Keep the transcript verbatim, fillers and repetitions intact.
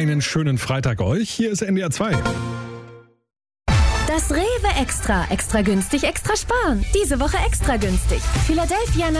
einen schönen Freitag euch. Hier ist N D R zwei. Das Rewe Extra. Extra günstig, extra sparen. Diese Woche extra günstig. Philadelphia